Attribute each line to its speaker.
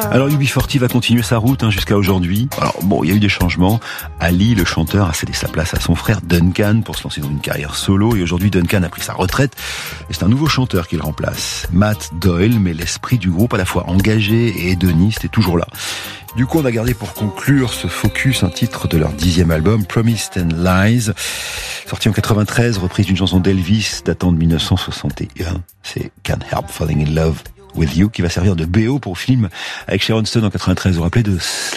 Speaker 1: Alors UB40 va continuer sa route jusqu'à aujourd'hui. Alors bon, il y a eu des changements. Ali, le chanteur, a cédé sa place à son frère Duncan pour se lancer dans une carrière solo. Et aujourd'hui, Duncan a pris sa retraite. Et c'est un nouveau chanteur qui le remplace. Matt Doyle, mais l'esprit du groupe à la fois engagé et hédoniste est toujours là. Du coup, on a gardé pour conclure ce focus un titre de leur 10e album, Promised and Lies, sorti en 93, reprise d'une chanson d'Elvis datant de 1961. C'est Can't Help Falling in Love with You, qui va servir de BO pour le film avec Sharon Stone en 93. Vous vous rappelez de